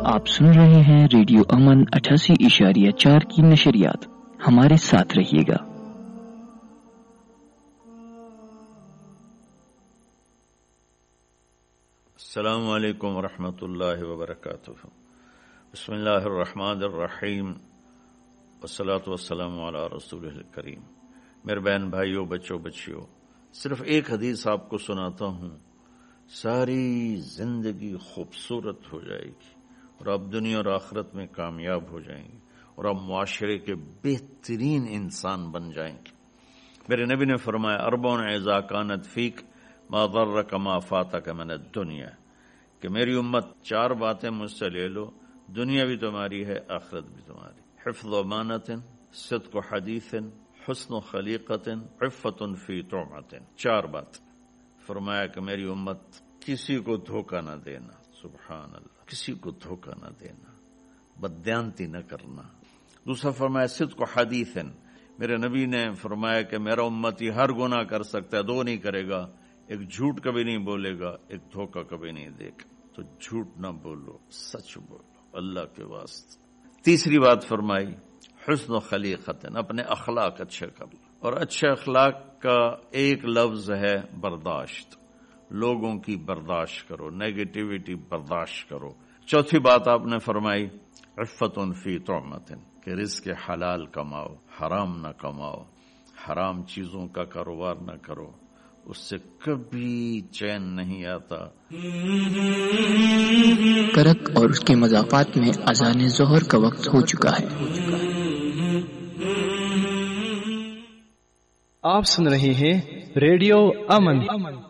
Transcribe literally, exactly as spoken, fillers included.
آپ سن رہے ہیں ریڈیو امن اٹھاسی اشاریہ چار کی نشریات، ہمارے ساتھ رہیے گا۔ السلام علیکم ورحمۃ اللہ وبرکاتہ۔ بسم اللہ الرحمن الرحیم، والصلاۃ والسلام علی رسول الکریم۔ میرے بہن بھائیوں، بچوں بچیوں، صرف ایک حدیث آپ کو سناتا ہوں، ساری زندگی خوبصورت ہو جائے گی اور آپ دنیا اور آخرت میں کامیاب ہو جائیں گے اور آپ معاشرے کے بہترین انسان بن جائیں گے۔ میرے نبی نے فرمایا، اربعون اذا کانت فیک ما ضرک ما فاتک من الدنیا، کہ میری امت چار باتیں مجھ سے لے لو، دنیا بھی تمہاری ہے، آخرت بھی تمہاری۔ حفظ امانت، صدق حدیث، حسن خلیقت، عفت فی طعمت۔ چار بات فرمایا کہ میری امت کسی کو دھوکہ نہ دینا، سبحان اللہ، کسی کو دھوکہ نہ دینا، بددیانتی نہ کرنا۔ دوسرا فرمایا صدق حدیث، میرے نبی نے فرمایا کہ میرا امتی ہر گناہ کر سکتا ہے، دو نہیں کرے گا، ایک جھوٹ کبھی نہیں بولے گا، ایک دھوکہ کبھی نہیں دے گا۔ تو جھوٹ نہ بولو، سچ بولو اللہ کے واسطے۔ تیسری بات فرمائی حسن خلیقت، اپنے اخلاق اچھے کر لو، اور اچھے اخلاق کا ایک لفظ ہے برداشت، لوگوں کی برداشت کرو، نیگیٹیوٹی برداشت کرو۔ چوتھی بات آپ نے فرمائی عفت فی طعمت، کہ رزق حلال کماؤ، حرام نہ کماؤ، حرام چیزوں کا کاروبار نہ کرو، اس سے کبھی چین نہیں آتا۔ کرک اور اس کے مضافات میں اذان ظہر کا وقت ہو چکا ہے۔ آپ سن رہے ہیں ریڈیو امن